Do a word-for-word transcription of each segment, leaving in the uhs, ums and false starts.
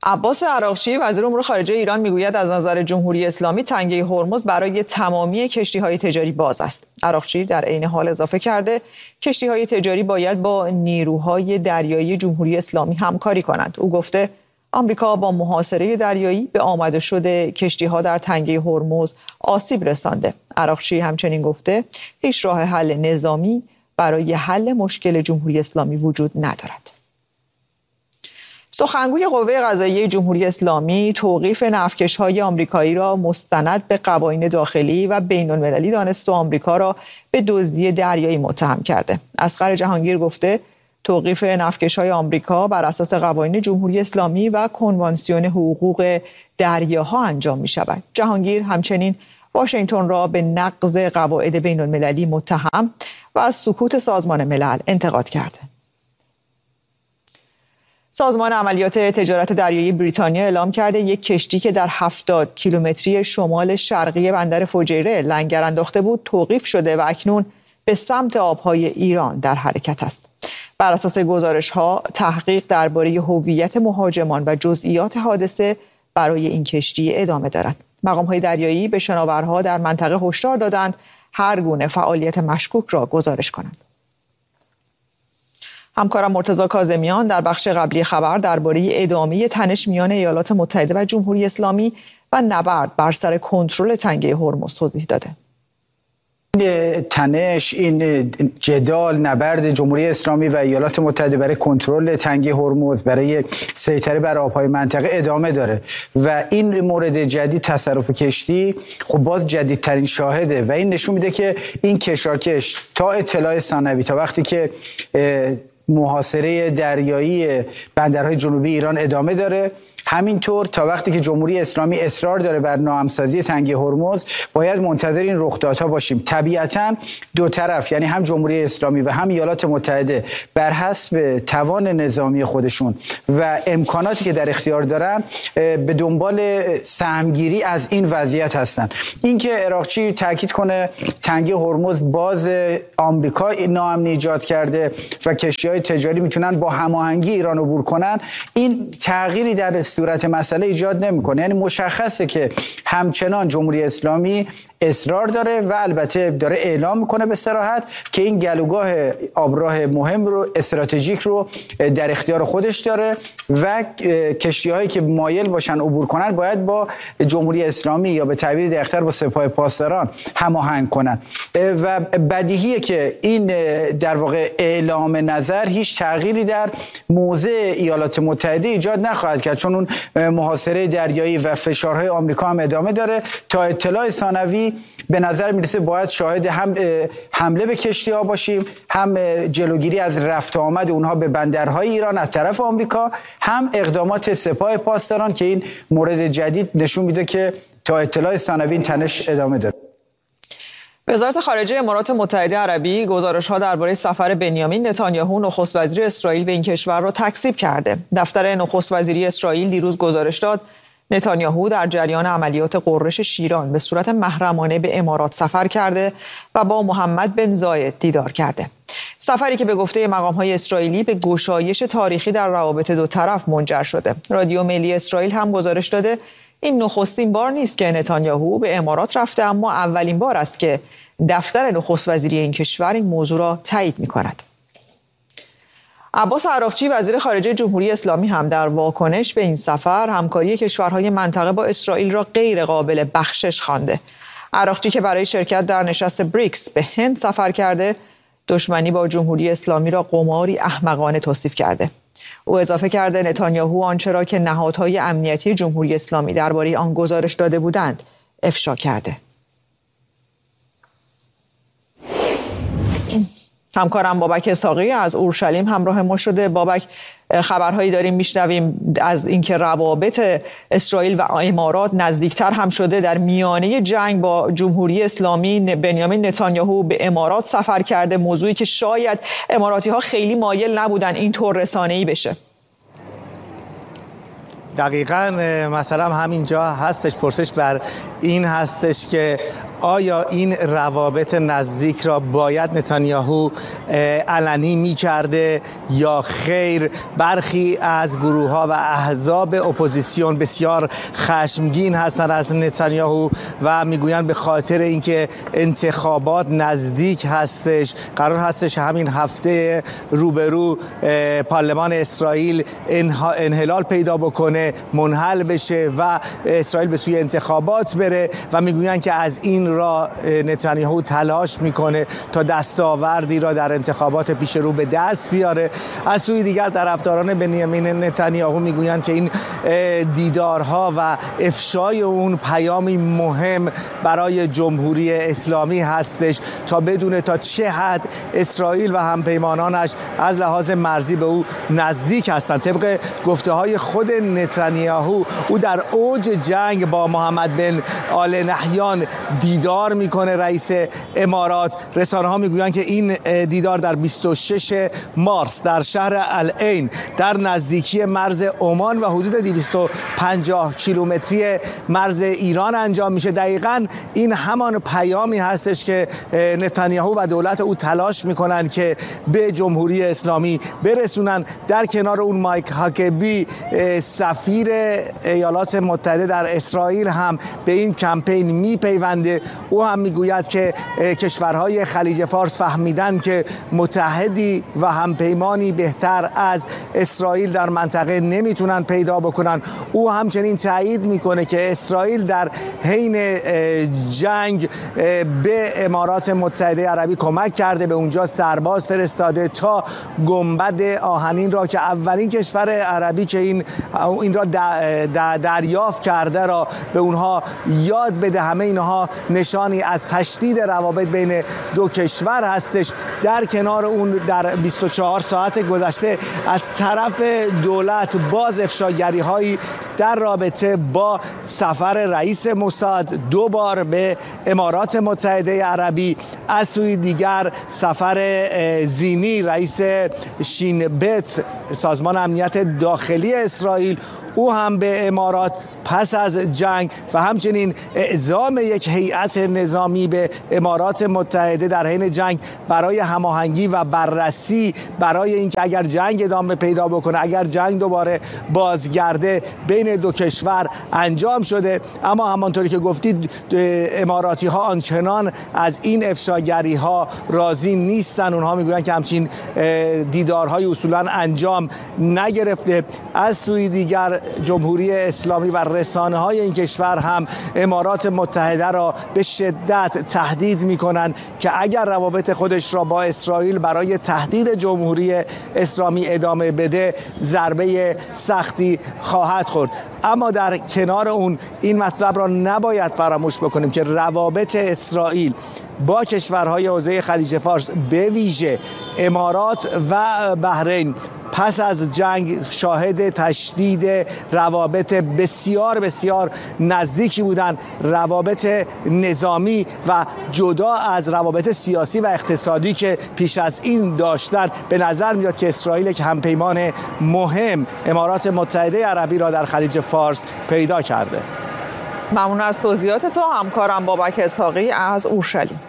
عباس عراقچی وزیر امور خارجه ایران میگوید از نظر جمهوری اسلامی تنگه هرمز برای تمامی کشتی‌های تجاری باز است. عراقچی در عین حال اضافه کرده کشتی‌های تجاری باید با نیروهای دریایی جمهوری اسلامی همکاری کنند. او گفته آمریکا با محاصره دریایی به آمد و شد کشتی‌ها در تنگه هرمز آسیب رسانده. عراقچی همچنین گفته هیچ راه حل نظامی برای حل مشکل جمهوری اسلامی وجود ندارد. سخنگوی قوه قضاییه جمهوری اسلامی توقیف نفتکش‌های آمریکایی را مستند به قوانین داخلی و بین‌المللی دانست و آمریکا را به دزدی دریایی متهم کرده. اصغر جهانگیر گفته توقیف نفتکش‌های آمریکا بر اساس قوانین جمهوری اسلامی و کنوانسیون حقوق دریاها انجام می‌شود. جهانگیر همچنین واشنگتن را به نقض قواعد بین‌المللی متهم و از سکوت سازمان ملل انتقاد کرده. سازمان عملیات تجارت دریایی بریتانیا اعلام کرده یک کشتی که در هفتاد کیلومتری شمال شرقی بندر فجیره لنگر انداخته بود توقیف شده و اکنون به سمت آبهای ایران در حرکت است. بر اساس گزارش‌ها تحقیق درباره هویت مهاجمان و جزئیات حادثه برای این کشتی ادامه دارد. مقام‌های دریایی به شناورها در منطقه هشدار دادند هر گونه فعالیت مشکوک را گزارش کنند. همکارم مرتضی کاظمیان در بخش قبلی خبر درباره ادامه تنش میان ایالات متحده و جمهوری اسلامی و نبرد بر سر کنترل تنگه هرمز توضیح داده. این تنش، این جدال، نبرد جمهوری اسلامی و ایالات متحده برای کنترل تنگه هرمز، برای سیطره بر آبهای منطقه ادامه داره و این مورد جدید تصرف کشتی خب باز جدیدترین شاهده و این نشون میده که این کشاکش تا اطلاع ثانوی، تا وقتی که محاصره دریایی بندرهای جنوبی ایران ادامه داره، همینطور تا وقتی که جمهوری اسلامی اصرار داره بر ناهمسازی تنگه هرمز، باید منتظر این رخدادها باشیم. طبیعتاً دو طرف، یعنی هم جمهوری اسلامی و هم ایالات متحده، بر حسب توان نظامی خودشون و امکاناتی که در اختیار دارن به دنبال سهمگیری از این وضعیت هستن. اینکه عراقچی تاکید کنه تنگه هرمز باز آمریکا ناامنی ایجاد کرده و کشتی‌های تجاری میتونن با هماهنگی ایران عبور کنن، این تغییری در صورت مسئله ایجاد نمیکنه. یعنی مشخصه که همچنان جمهوری اسلامی اصرار داره و البته داره اعلام میکنه به صراحت که این گلوگاه آبراه مهم رو، استراتژیک رو در اختیار خودش داره و کشتی‌هایی که مایل باشن عبور کنن باید با جمهوری اسلامی یا به تعبیر دقیق‌تر با سپاه پاسداران هماهنگ کنن و بدیهیه که این در واقع اعلام نظر هیچ تغییری در موضع ایالات متحده ایجاد نخواهد کرد، چون اون محاصره دریایی و فشارهای آمریکا هم ادامه داره. تا اطلاع ثانوی به نظر میرسه باید شاهد هم حمله به کشتی‌ها باشیم، هم جلوگیری از رفت آمد اونها به بندرهای ایران از طرف آمریکا، هم اقدامات سپاه پاسداران که این مورد جدید نشون میده که تا اطلاع ثانوی این تنش ادامه داره. وزارت خارجه امارات متحده عربی گزارش‌ها درباره سفر بنیامین نتانیاهو نخست وزیر اسرائیل به این کشور را تکذیب کرده. دفتر نخست وزیری اسرائیل دیروز گزارش داد نتانیاهو در جریان عملیات غرش شیران به صورت محرمانه به امارات سفر کرده و با محمد بن زاید دیدار کرده. سفری که به گفته مقام‌های اسرائیلی به گشایش تاریخی در روابط دو طرف منجر شده. رادیو ملی اسرائیل هم گزارش داده این نخستین بار نیست که نتانیاهو به امارات رفته، اما اولین بار است که دفتر نخست وزیری این کشور این موضوع را تایید می‌کند. عباس عراقچی وزیر خارجه جمهوری اسلامی هم در واکنش به این سفر همکاری کشورهای منطقه با اسرائیل را غیر قابل بخشش خوانده. عراقچی که برای شرکت در نشست بریکس به هند سفر کرده، دشمنی با جمهوری اسلامی را قماری احمقانه توصیف کرده. او اضافه کرده نتانیاهو آنچه را که نهادهای امنیتی جمهوری اسلامی درباره آن گزارش داده بودند افشا کرده. همکارم بابک اسحاقی از اورشلیم همراه ما شده. بابک، خبرهایی داریم میشنویم از اینکه روابط اسرائیل و امارات نزدیکتر هم شده. در میانه جنگ با جمهوری اسلامی بنیامین نتانیاهو به امارات سفر کرده، موضوعی که شاید اماراتی ها خیلی مایل نبودن اینطور رسانه‌ای بشه. دقیقاً مثلا همینجا هستش، پرسش بر این هستش که آیا این روابط نزدیک را باید نتانیاهو علنی می کرده یا خیر؟ برخی از گروه ها و احزاب اپوزیسیون بسیار خشمگین هستند از نتانیاهو و میگویند به خاطر اینکه انتخابات نزدیک هستش، قرار هستش همین هفته روبرو پارلمان اسرائیل انحلال پیدا بکنه، منحل بشه و اسرائیل به سوی انتخابات بره و میگویند که از این را نتانیاهو تلاش میکنه تا دستاوردی را در انتخابات پیش رو به دست بیاره. از سوی دیگر طرفداران بنیامین نتانیاهو میگویند که این دیدارها و افشای اون پیامی مهم برای جمهوری اسلامی هستش تا بدونه تا چه حد اسرائیل و همپیمانانش از لحاظ مرزی به او نزدیک هستند. طبق گفته های خود نتانیاهو او در اوج جنگ با محمد بن آل نهیان دیدار میکنه رئیس امارات. رسانه ها میگویند که این دیدار در بیست و شش مارس در شهر العین در نزدیکی مرز عمان و حدود دویست و پنجاه کیلومتری مرز ایران انجام میشه. دقیقاً این همان پیامی هستش که نتانیاهو و دولت او تلاش میکنن که به جمهوری اسلامی برسونن. در کنار اون مایک هاکبی سفیر ایالات متحده در اسرائیل هم به این کمپین میپیونده. او هم میگوید که کشورهای خلیج فارس فهمیدن که متحدی و همپیمانی بهتر از اسرائیل در منطقه نمیتونن پیدا بکنن. او همچنین تایید میکنه که اسرائیل در حین جنگ به امارات متحده عربی کمک کرده، به اونجا سرباز فرستاده تا گنبد آهنین را که اولین کشور عربی که این این را دریافت کرده را به اونها یاد بده. همه اینها نشانی از تشدید روابط بین دو کشور هستش. در کنار اون در بیست و چهار ساعت گذشته از طرف دولت باز افشاگری هایی در رابطه با سفر رئیس موساد دو بار به امارات متحده عربی، از سوی دیگر سفر زینی رئیس شین بت سازمان امنیت داخلی اسرائیل او هم به امارات پس از جنگ و همچنین اعزام یک هیئت نظامی به امارات متحده در حین جنگ برای هماهنگی و بررسی برای اینکه اگر جنگ ادامه پیدا بکنه، اگر جنگ دوباره بازگرده بین دو کشور انجام شده. اما همانطوری که گفتید اماراتی ها آنچنان از این افشاگری ها راضی نیستن. اونها میگویند که همچین دیدارهای اصولا انجام نگرفته. از سوی دیگر جمهوری اسلامی و رسانه های این کشور هم امارات متحده را به شدت تهدید می کنند که اگر روابط خودش را با اسرائیل برای تهدید جمهوری اسلامی ادامه بده ضربه سختی خواهد خورد. اما در کنار اون این مطلب را نباید فراموش بکنیم که روابط اسرائیل با کشورهای حوزه خلیج فارس به ویژه امارات و بحرین پس از جنگ شاهد تشدید روابط بسیار بسیار نزدیکی بودند، روابط نظامی و جدا از روابط سیاسی و اقتصادی که پیش از این داشتن. به نظر میاد که اسرائیل یک همپیمان مهم امارات متحده عربی را در خلیج فارس پیدا کرده. ممنون از توضیحات تو همکارم بابک اسحاقی از اورشلیم.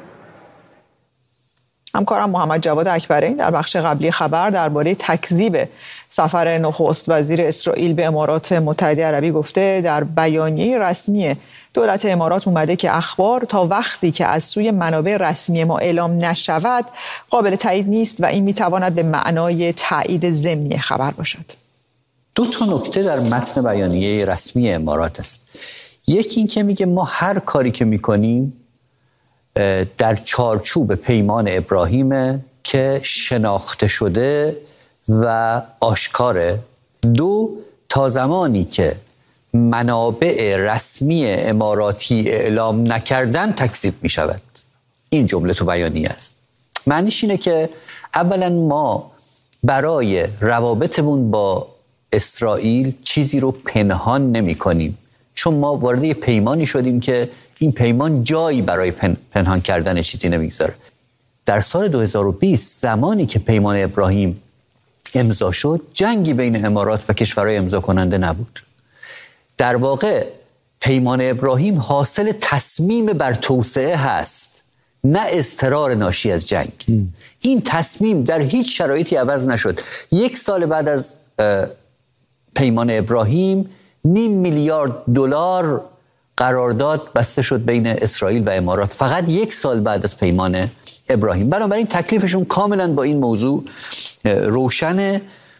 همکارم محمد جواد اکبرین در بخش قبلی خبر درباره تکذیب سفر نخست وزیر اسرائیل به امارات متحده عربی گفته در بیانیه رسمی دولت امارات اومده که اخبار تا وقتی که از سوی منابع رسمی ما اعلام نشود قابل تایید نیست و این میتواند به معنای تایید ضمنی خبر باشد. دو تا نکته در متن بیانیه رسمی امارات است. یکی این که میگه ما هر کاری که میکنیم در چارچوب پیمان ابراهیم که شناخته شده و آشکاره. دو، تا زمانی که منابع رسمی اماراتی اعلام نکردن تکذیب می شود. این جمله تو بیانیه است. معنیش اینه که اولا ما برای روابطمون با اسرائیل چیزی رو پنهان نمی کنیم، چون ما وارد یه پیمانی شدیم که این پیمان جایی برای پنهان کردن چیزی نمیگذاره. در سال دو هزار و بیست زمانی که پیمان ابراهیم امضا شد، جنگی بین امارات و کشورهای امضا کننده نبود. در واقع پیمان ابراهیم حاصل تصمیم بر توسعه هست، نه اضطرار ناشی از جنگ. ام. این تصمیم در هیچ شرایطی عوض نشد. یک سال بعد از پیمان ابراهیم نیم میلیارد دلار قرارداد بسته شد بین اسرائیل و امارات، فقط یک سال بعد از پیمان ابراهیم. بنابراین تکلیفشون کاملا با این موضوع روشنه.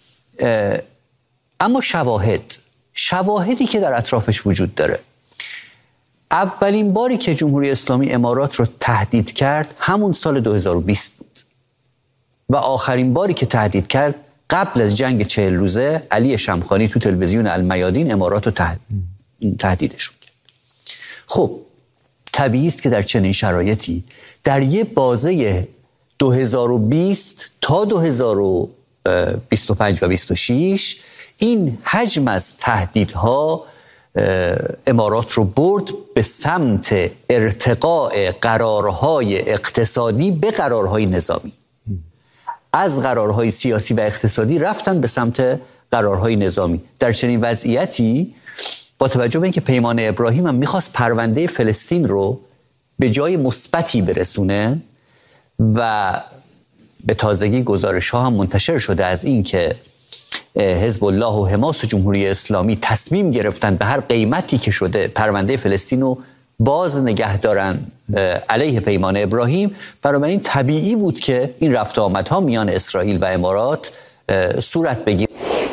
اما شواهد شواهدی که در اطرافش وجود داره، اولین باری که جمهوری اسلامی امارات رو تهدید کرد همون سال دو هزار و بیست بود و آخرین باری که تهدید کرد قبل از جنگ چهل روزه علی شمخانی تو تلویزیون المیادین امارات رو تهدید تهدیدشون کرد. خب طبیعی است که در چنین شرایطی در یه بازه دو هزار و بیست تا دو هزار و بیست و پنج و بیست و شش این حجم از تهدیدها امارات رو برد به سمت ارتقاء قرارهای اقتصادی به قرارهای نظامی. از قرارهای سیاسی و اقتصادی رفتن به سمت قرارهای نظامی. در چنین وضعیتی با توجه به اینکه پیمان ابراهیم هم میخواست پرونده فلسطین رو به جای مثبتی برسونه و به تازگی گزارش ها هم منتشر شده از این که حزب الله و حماس و جمهوری اسلامی تصمیم گرفتن به هر قیمتی که شده پرونده فلسطین رو باز نگه دارن علیه پیمان ابراهیم، بنابراین طبیعی بود که این رفت آمدها میان اسرائیل و امارات صورت بگیره.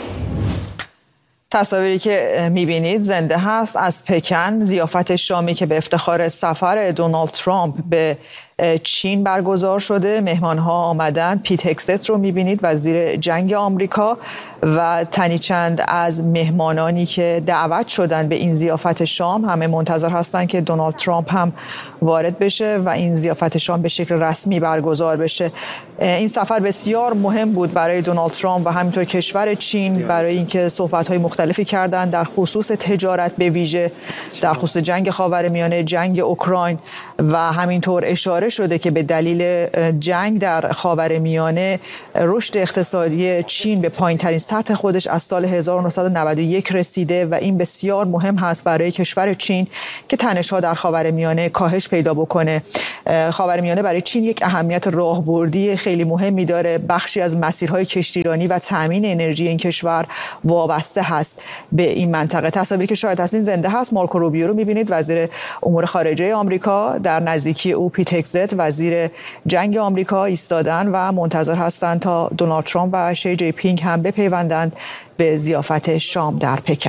تصاویری که میبینید زنده هست از پکن، ضیافت شامی که به افتخار سفر دونالد ترامپ به چین برگزار شده. مهمانها آمدن. پیت هگست رو میبینید، وزیر جنگ آمریکا، و تنی چند از مهمانانی که دعوت شدن به این ضیافت شام. همه منتظر هستن که دونالد ترامپ هم وارد بشه و این ضیافت شام به شکل رسمی برگزار بشه. این سفر بسیار مهم بود برای دونالد ترامپ و همینطور کشور چین، برای اینکه صحبت‌های مختلفی کردن در خصوص تجارت، به ویژه در خصوص جنگ خاورمیانه، جنگ اوکراین، و همینطور اشاره شده که به دلیل جنگ در خاورمیانه رشد اقتصادی چین به پایین‌ترین سطح خودش از سال هزار و نهصد و نود و یک رسیده و این بسیار مهم هست برای کشور چین که تنش‌ها در خاورمیانه کاهش پیدا بکنه. خاورمیانه برای چین یک اهمیت راهبردی خیلی مهمی داره. بخشی از مسیرهای کشتیرانی و تامین انرژی این کشور وابسته هست به این منطقه. تصاویری که شاهد هستین زنده هست. مارکو روبیو رو می‌بینید، وزیر امور خارجه آمریکا. در نزدیکی او پیت هگست وزیر جنگ آمریکا ایستادن و منتظر هستند تا دونالد ترامپ و شی جی پینگ هم بپیوندند به ضیافت شام در پکن.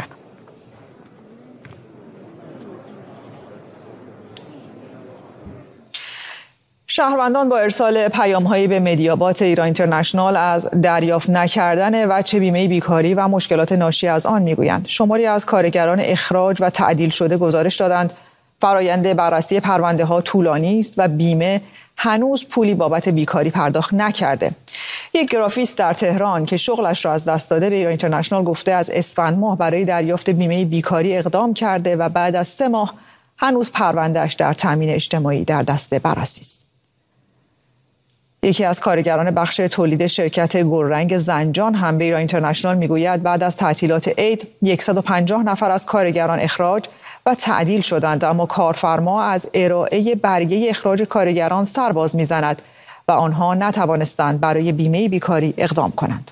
شهروندان با ارسال پیام‌هایی به مدیابات ایران اینترنشنال از دریافت نکردن وجه بیمه بیکاری و مشکلات ناشی از آن میگویند. شماری از کارگران اخراج و تعدیل شده گزارش دادند فرآیند بررسی پرونده ها طولانی است و بیمه هنوز پولی بابت بیکاری پرداخت نکرده. یک گرافیست در تهران که شغلش را از دست داده به ایران اینترنشنال گفته از اسفند ماه برای دریافت بیمه بیکاری اقدام کرده و بعد از سه ماه هنوز پروندهش در تامین اجتماعی در دست بررسی است. یکی از کارگران بخش تولید شرکت گلرنگ زنجان هم به ایران اینترنشنال میگوید بعد از تعطیلات عید صد و پنجاه نفر از کارگران اخراج و تعدیل شدند، اما کارفرما از ارائه برگه اخراج کارگران سر باز میزند و آنها نتوانستند برای بیمه بیکاری اقدام کنند.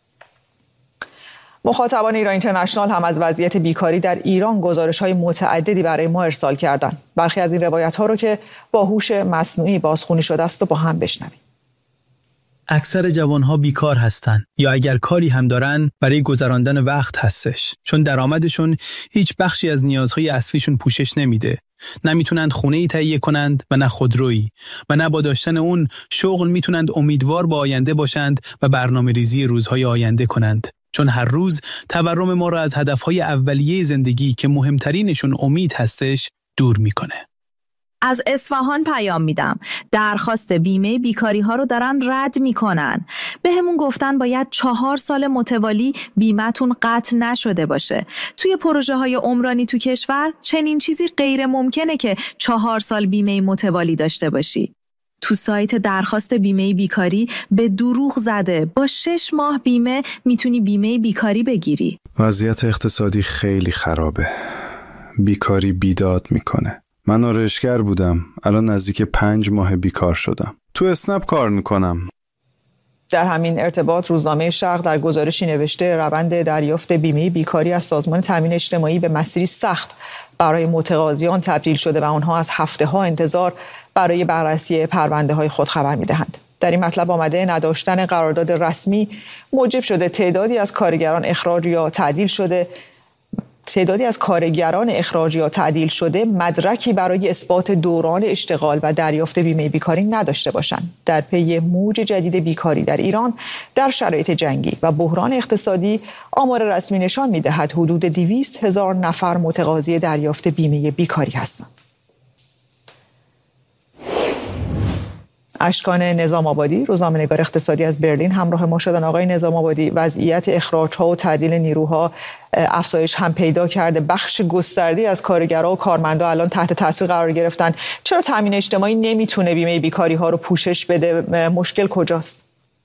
مخاطبان ایران اینترنشنال هم از وضعیت بیکاری در ایران گزارش‌های متعددی برای ما ارسال کردند. برخی از این روایت‌ها رو که با هوش مصنوعی بازخوانی شده است و با هم بشنویم. اکثر جوانها بیکار هستند یا اگر کاری هم دارن برای گذراندن وقت هستش، چون درآمدشون هیچ بخشی از نیازهای اصلیشون پوشش نمیده. نمیتونند خونه‌ای تهیه کنند و نه خودرویی و نه با داشتن اون شغل میتونند امیدوار به آینده باشند و برنامه‌ریزی روزهای آینده کنند. چون هر روز تورم ما را از هدفهای اولیه زندگی که مهمترینشون امید هستش دور میکنه. از اصفهان پیام میدم. درخواست بیمه بیکاری ها رو دارن رد میکنن. به همون گفتن باید چهار سال متوالی بیمه‌تون قطع نشده باشه. توی پروژه های عمرانی تو کشور چنین چیزی غیر ممکنه که چهار سال بیمه متوالی داشته باشی. تو سایت درخواست بیمه بیکاری به دروغ زده با شش ماه بیمه میتونی بیمه بیکاری بگیری. وضعیت اقتصادی خیلی خرابه. بیکاری بیداد میکنه. من آرایشگر بودم، الان نزدیک پنج ماه بیکار شدم. تو اسنپ کار میکنم. در همین ارتباط روزنامه شرق در گزارشی نوشته روند دریافت بیمه بیکاری از سازمان تامین اجتماعی به مسیری سخت برای متقاضیان تبدیل شده و آنها از هفته‌ها انتظار برای بررسی پرونده‌های خود خبر می‌دهند. در این مطلب آمده نداشتن قرارداد رسمی موجب شده تعدادی از کارگران اخراج یا تعدیل شده تعدادی از کارگران اخراج یا تعدیل شده مدرکی برای اثبات دوران اشتغال و دریافت بیمه بیکاری نداشته باشند. در پی موج جدید بیکاری در ایران در شرایط جنگی و بحران اقتصادی، آمار رسمی نشان می‌دهد حدود دویست هزار نفر متقاضی دریافت بیمه بیکاری هستند. اشکان نظام آبادی، روزنامه‌نگار اقتصادی از برلین همراه ما شدن. آقای نظام آبادی، وضعیت اخراج‌ها و تعدیل نیروها افزایش هم پیدا کرده. بخش گسترده‌ای از کارگرها و کارمندا الان تحت تاثیر قرار گرفتن. چرا تامین اجتماعی نمیتونه بیمه بیکاری ها رو پوشش بده؟ مشکل کجاست؟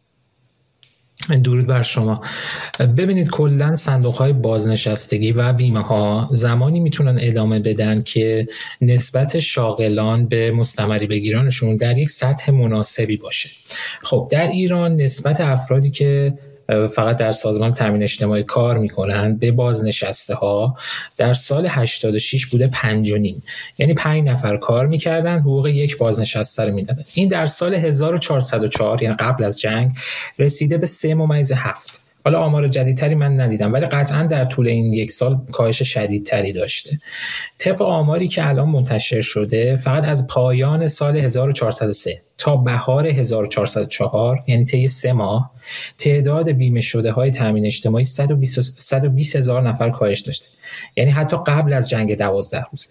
درود بر شما. ببینید کلا صندوق‌های بازنشستگی و بیمه ها زمانی میتونن ادامه بدن که نسبت شاغلان به مستمری بگیرانشون در یک سطح مناسبی باشه. خب در ایران نسبت افرادی که فقط در سازمان تامین اجتماعی کار میکنن به بازنشسته ها در سال هشتاد و شش بوده پنج و نیم، یعنی پنج نفر کار میکردن حقوق یک بازنشسته رو میدادن. این در سال هزار و چهارصد و چهار یعنی قبل از جنگ رسیده به سه ممیز هفت. حالا آمار جدیدتری من ندیدم ولی قطعا در طول این یک سال کاهش شدیدتری داشته. طبق آماری که الان منتشر شده فقط از پایان سال هزار و چهارصد و سه تا بهار هزار و چهارصد و چهار یعنی طی سه ماه تعداد بیمه شده های تامین اجتماعی صد و بیست هزار نفر کاهش داشته، یعنی حتی قبل از جنگ دوازده روزه.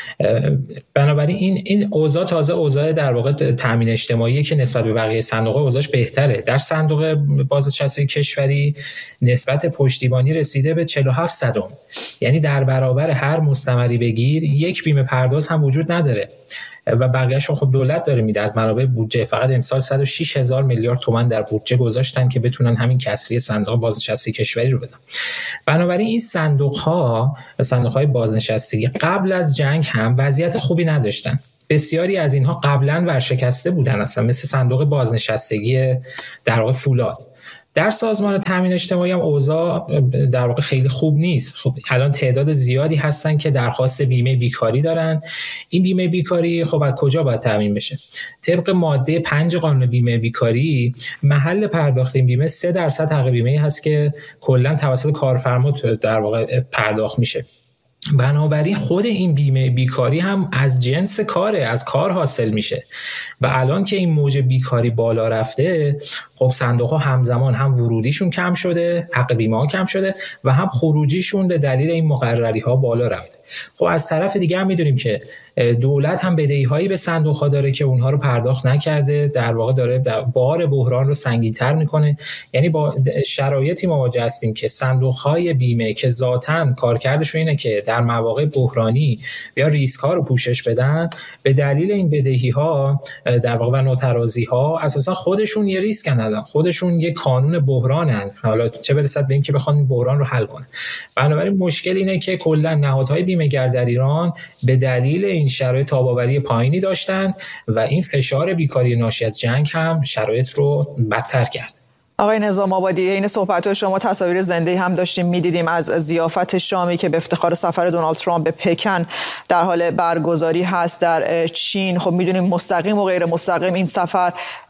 بنابراین این این اوضاع تازه اوضاع در واقع تامین اجتماعی که نسبت به بقیه صندوق اوضاعش بهتره. در صندوق بازنشستگی کشوری نسبت پشتیبانی رسیده به چهل و هفت صدم، یعنی در برابر هر مستمری بگیر یک بیمه پرداز هم وجود نداره و بقیه‌شون خب دولت داره میده از منابع بودجه. فقط امسال صد و شش هزار میلیارد تومان در بودجه گذاشتن که بتونن همین کسری صندوق بازنشستگی کشوری رو بدن. بنابراین این صندوق‌ها صندوق‌های بازنشستگی قبل از جنگ هم وضعیت خوبی نداشتن. بسیاری از اینها قبلا ورشکسته بودن، اصلا مثل صندوق بازنشستگی در واقع فولاد. در سازمان تامین اجتماعی هم اوضاع در واقع خیلی خوب نیست. خب الان تعداد زیادی هستن که درخواست بیمه بیکاری دارن. این بیمه بیکاری خب از کجا باید تامین بشه؟ طبق ماده پنج قانون بیمه بیکاری محل پرداخت این بیمه سه درصد حق بیمه هست که کلا توسط کارفرما در واقع پرداخت میشه. بنابراین خود این بیمه بیکاری هم از جنس کاره، از کار حاصل میشه و الان که این موج بیکاری بالا رفته خب صندوق ها همزمان هم ورودیشون کم شده، حق بیمه ها کم شده و هم خروجیشون به دلیل این مقرری ها بالا رفته. خب از طرف دیگه هم میدونیم که دولت هم بدهی هایی به صندوق ها داره که اونها رو پرداخت نکرده، در واقع داره بار بحران رو سنگین‌تر میکنه. یعنی با شرایطی مواجه هستیم که صندوق های بیمه که ذاتاً کارکردشون اینه که در مواقع بحرانی یا ریسک ها رو پوشش بدن، به دلیل این بدهی ها در واقع و نوترازی ها اساسا خودشون یه ریسکن، الان خودشون یه کانون بحرانن، حالا چه برسد به این که بخوان این بحران رو حل کنن. بنابراین مشکل اینه که کلا نهادهای بیمه گر در ایران به دلیل این شرایط تاب‌آوری پایینی داشتند و این فشار بیکاری ناشی از جنگ هم شرایط رو بدتر کرد. آقای نظام آبادی، این صحبت شما تصاویر زنده هم داشتیم میدیدیم از ضیافت شامی که به افتخار سفر دونالد ترامپ به پکن در حال برگزاری هست در چین. خب میدونیم مستقیم و غیر مستقیم این سفر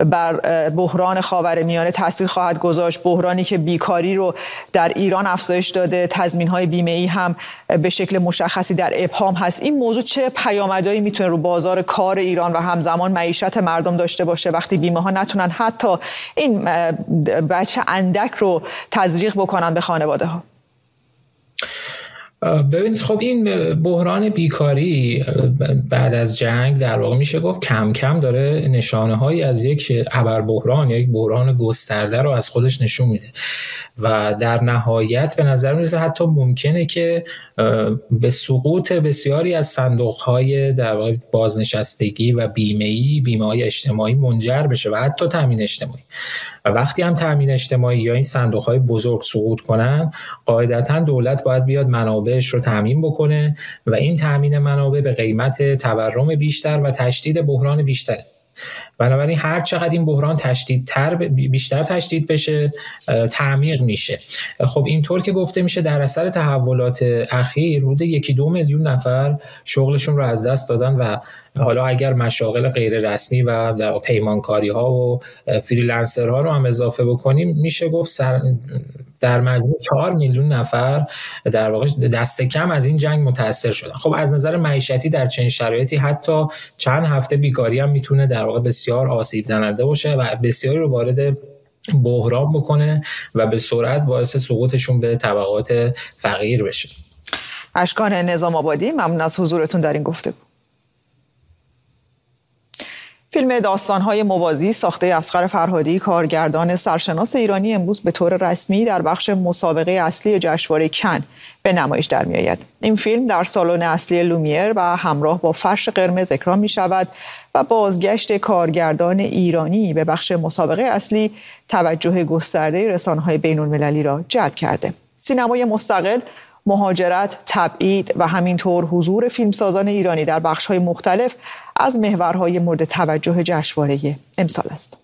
بر بحران خاورمیانه تاثیر خواهد گذاشت، بحرانی که بیکاری رو در ایران افزایش داده، تضمین‌های بیمه‌ای هم به شکل مشخصی در ابهام هست. این موضوع چه پیامدهایی میتونه رو بازار کار ایران و همزمان معیشت مردم داشته باشه وقتی بیمه‌ها نتونن حتی این بچه اندک رو تزریق بکنن به خانواده ها؟ ببینید خب این بحران بیکاری بعد از جنگ در واقع میشه گفت کم کم داره نشانه هایی از یک ابر بحران یا یک بحران گسترده رو از خودش نشون میده و در نهایت به نظر میرسه حتی ممکنه که به سقوط بسیاری از صندوق های در واقع بازنشستگی و بیمه‌ای، بیمه های اجتماعی منجر بشه و حتی تامین اجتماعی. و وقتی هم تامین اجتماعی یا این صندوق های بزرگ سقوط کنن، قاعدتاً دولت باید بیاد منابع منابعش رو تامین بکنه و این تامین منابع به قیمت تورم بیشتر و تشدید بحران بیشتر. بنابراین هر چقدر این بحران تشدیدتر بیشتر تشدید بشه تعمیق میشه. خب اینطور که گفته میشه در اثر تحولات اخیر حدود یکی دو میلیون نفر شغلشون رو از دست دادن و حالا اگر مشاغل غیر رسمی و پیمانکاری ها و فریلنسر ها رو هم اضافه بکنیم میشه گفت سر در مجموع چهار میلیون نفر در واقع دست کم از این جنگ متاثر شدن. خب از نظر معیشتی در چنین شرایطی حتی چند هفته بیکاری هم میتونه در واقع بسیار آسیب زننده باشه و بسیاری رو وارد بحران بکنه و به سرعت باعث سقوطشون به طبقات فقیر بشه. اشکان نظام آبادی، ممنون از حضورتون در این گفتگو. فیلم داستان‌های موازی ساخته اصغر فرهادی، کارگردان سرشناس ایرانی، امروز به طور رسمی در بخش مسابقه اصلی جشنواره کن به نمایش در می‌آید. این فیلم در سالن اصلی لومیر و همراه با فرش قرمز اکران می‌شود و بازگشت کارگردان ایرانی به بخش مسابقه اصلی توجه گسترده رسانه‌های بین‌المللی را جلب کرده. سینمای مستقل، مهاجرت، تبعید و همینطور حضور فیلمسازان ایرانی در بخش‌های مختلف از محورهای مورد توجه جشنواره امسال است.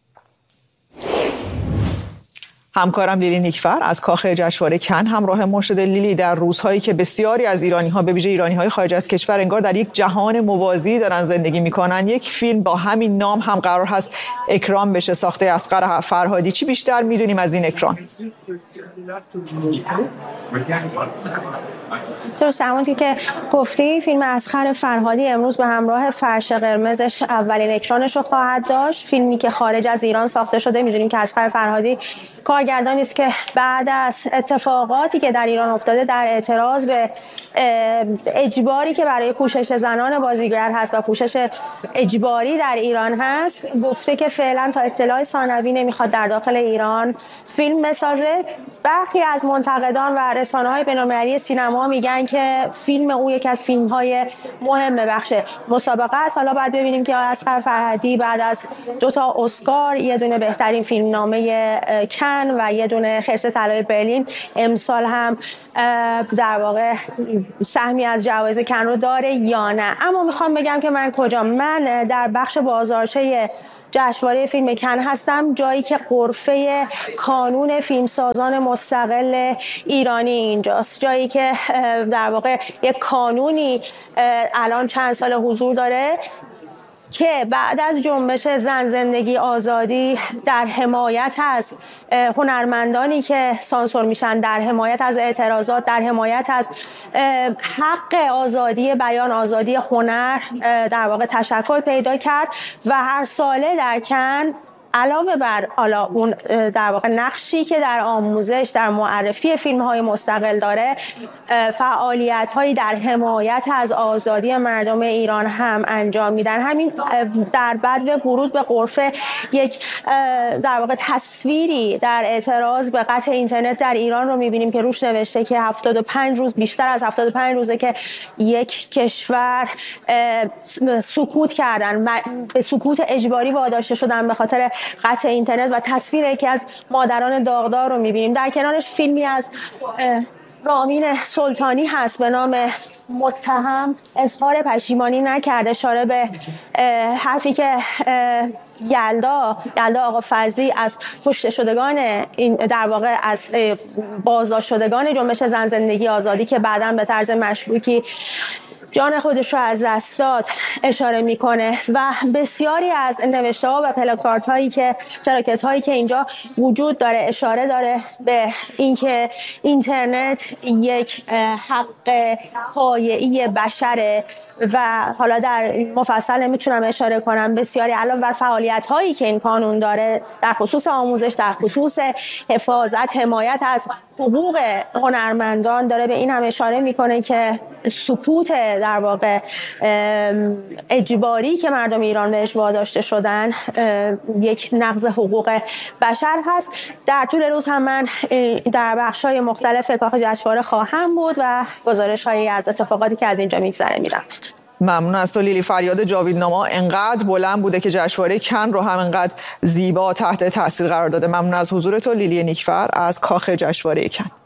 همکارم لیلی نیکفر از کاخ جشنواره کن همراه ما شده. لیلی، در روزهایی که بسیاری از ایرانی‌ها به ویژه ایرانی‌های خارج از کشور انگار در یک جهان موازی دارن زندگی می‌کنن، یک فیلم با همین نام هم قرار هست اکران بشه، ساخته اصغر فرهادی. چی بیشتر می‌دونیم از این اکران؟ درست همونطور که گفتی، فیلم اصغر فرهادی امروز به همراه فرش قرمزش اولین اکرانش رو خواهد داشت. فیلمی که خارج از ایران ساخته شده. می‌دونیم که اصغر فرهادی کارگردانی است که بعد از اتفاقاتی که در ایران افتاده در اعتراض به اجباری که برای پوشش زنان بازیگر هست و پوشش اجباری در ایران هست، گفته که فعلا تا اطلاع ثانوی نمیخواد در داخل ایران فیلم بسازه. برخی از منتقدان و رسانه‌های بین‌المللی سینما میگن که فیلم او یکی از فیلم‌های مهم بخش مسابقه است. حالا باید ببینیم که اصغر فرهادی بعد از دو تا اسکار، یه دونه بهترین فیلمنامه کن و یه دونه خرس طلای برلین، امسال هم در واقع سهمی از جوایز کن رو داره یا نه. اما میخوام بگم که من کجا من در بخش بازارچه جشنواره فیلم کن هستم، جایی که غرفه کانون فیلمسازان مستقل ایرانی اینجاست، جایی که در واقع یک کانونی الان چند سال حضور داره که بعد از جنبش زن زندگی آزادی در حمایت از هنرمندانی که سانسور میشن، در حمایت از اعتراضات، در حمایت از حق آزادی بیان، آزادی هنر در واقع تشکل پیدا کرد و هر ساله در کن علاوه بر حالا اون در واقع نقشی که در آموزش، در معرفی فیلم‌های مستقل داره، فعالیت‌هایی در حمایت از آزادی مردم ایران هم انجام میدن. همین در بعد ورود به غرفه یک در واقع تصویری در اعتراض به قطع اینترنت در ایران رو می‌بینیم که روش نوشته که هفتاد و پنج روز بیشتر از هفتاد و پنج روزه که یک کشور سکوت کردن، به سکوت اجباری واداشته شدن به خاطر قطع اینترنت و تصویر یکی از مادران داغدار رو می‌بینیم. در کنارش فیلمی از رامین سلطانی هست به نام متهم اظهار پشیمانی نکرده، اشاره به حرفی که یلدا یلدا آقا فضلی از کشته شدگان این در واقع از بازداشت شدگان جنبش زن زندگی آزادی که بعداً به طرز مشکوکی جان خودش رو از دست داد اشاره میکنه و بسیاری از نوشته ها و پلاکارت هایی که تراکت هایی که اینجا وجود داره اشاره داره به اینکه اینترنت یک حق پایه‌ای بشره و حالا در مفصل نمیتونم اشاره کنم. بسیاری علاوه بر فعالیت هایی که این قانون داره در خصوص آموزش، در خصوص حفاظت، حمایت از حقوق هنرمندان، داره به این هم اشاره میکنه که سکوت در واقع اجباری که مردم ایران بهش واداشته شدن یک نقض حقوق بشر هست. در طول روز هم من در بخش‌های مختلف کاخ جشنواره خواهم بود و گزارش‌هایی از اتفاقاتی که از اینجا میگذره میدم. ممنون از تو لیلی. فریاد جاویدنما انقدر بلند بوده که جشنواره کن رو هم انقدر زیبا تحت تاثیر قرار داده. ممنون از حضور تو لیلی نیکفر از کاخ جشنواره کن.